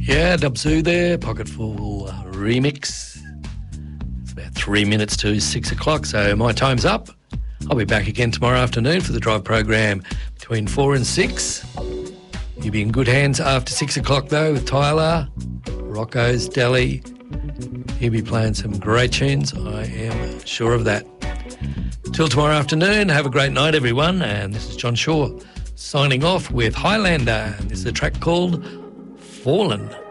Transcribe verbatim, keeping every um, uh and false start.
Yeah, Dubsoo there, Pocketful uh, remix. It's about three minutes to six o'clock, so my time's up. I'll be back again tomorrow afternoon for the drive program between four and six. You'll be in good hands after six o'clock though with Tyler, Rocco's Deli. He'll be playing some great tunes, I am sure of that. Till tomorrow afternoon, have a great night everyone, and this is John Shaw signing off with Highlander, and this is a track called Fallen.